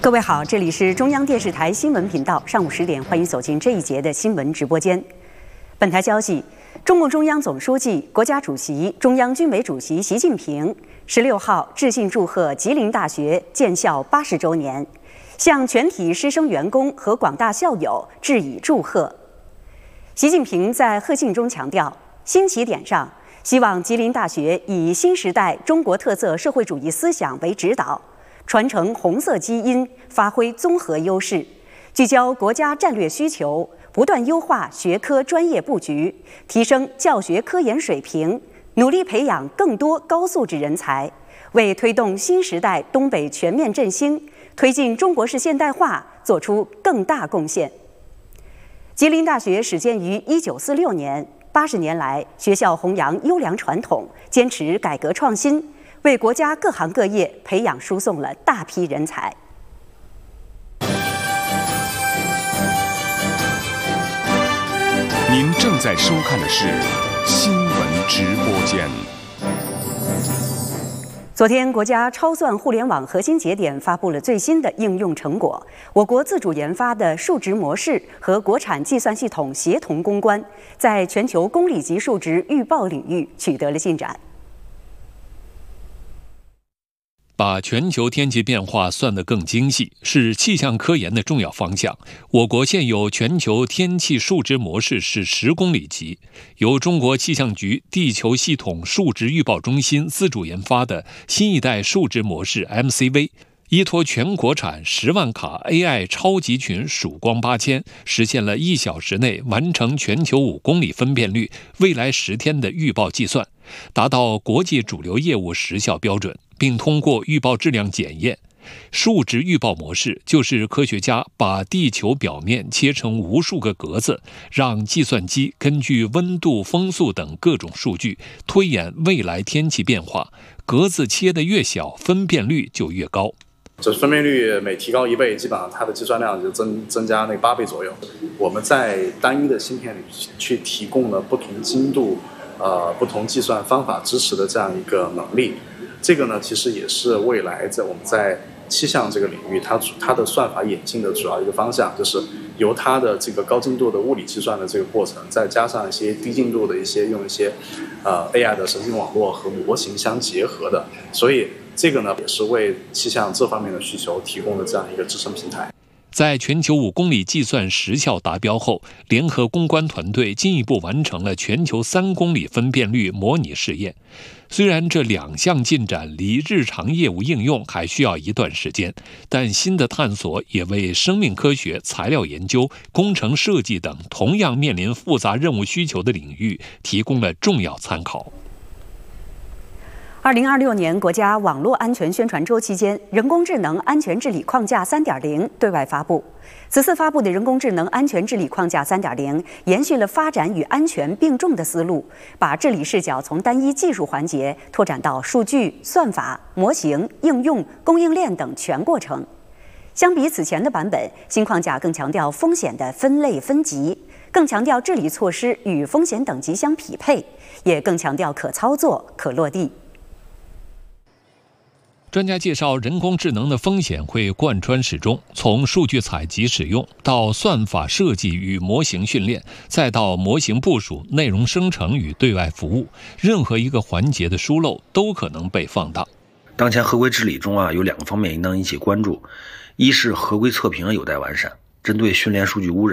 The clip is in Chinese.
各位好，这里是中央电视台新闻频道，上午10点，欢迎走进这一节的新闻直播间。本台消息，中共中央总书记、国家主席、中央军委主席习近平16号致信祝贺吉林大学建校80周年，向全体师生员工和广大校友致以祝贺。习近平在贺信中强调，新起点上，希望吉林大学以新时代中国特色社会主义思想为指导，传承红色基因，发挥综合优势，聚焦国家战略需求，不断优化学科专业布局，提升教学科研水平，努力培养更多高素质人才，为推动新时代东北全面振兴、推进中国式现代化做出更大贡献。吉林大学始建于1946年，80年来，学校弘扬优良传统，坚持改革创新，为国家各行各业培养输送了大批人才。 您正在收看的是新闻直播间。 昨天，国家超算互联网核心节点发布了最新的应用成果。我国自主研发的数值模式和国产计算系统协同攻关，在全球公里级数值预报领域取得了进展。 把全球天气变化算得更精细，是气象科研的重要方向。我国现有全球天气数值模式是10公里级，由中国气象局地球系统数值预报中心自主研发的新一代数值模式 MCV， 依托全国产10万卡 AI 超级群曙光8000，实现了1小时内完成全球5公里分辨率未来10天的预报计算，达到国际主流业务时效标准，并通过预报质量检验。数值预报模式就是科学家把地球表面切成无数个格子，让计算机根据温度、风速等各种数据推演未来天气变化，格子切得越小，分辨率就越高。 这分辨率每提高1倍，基本上它的计算量就增加那8倍左右。我们在单一的芯片里去提供了不同精度、不同计算方法支持的这样一个能力。这个呢，其实也是未来我们在气象这个领域，它的算法演进的主要一个方向，就是由它的这个高精度的物理计算的这个过程，再加上一些低精度的用一些AI 的神经网络和模型相结合的，所以这个呢也是为气象这方面的需求提供的这样一个支撑平台。 在全球5公里计算时效达标后，联合攻关团队进一步完成了全球3公里分辨率模拟试验。虽然这2项进展离日常业务应用还需要一段时间，但新的探索也为生命科学、材料研究、工程设计等同样面临复杂任务需求的领域提供了重要参考。 2026年国家网络安全宣传周期间，人工智能安全治理框架 3.0 对外发布。此次发布的人工智能安全治理框架 3.0 延续了发展与安全并重的思路，把治理视角从单一技术环节拓展到数据、算法、模型、应用、供应链等全过程。相比此前的版本，新框架更强调风险的分类分级，更强调治理措施与风险等级相匹配，也更强调可操作、可落地。 专家介绍，人工智能的风险会贯穿始终，从数据采集使用到算法设计与模型训练，再到模型部署、内容生成与对外服务，任何一个环节的疏漏都可能被放大。 当前合规治理中有2个方面应当引起关注，一是合规测评有待完善，针对训练数据污染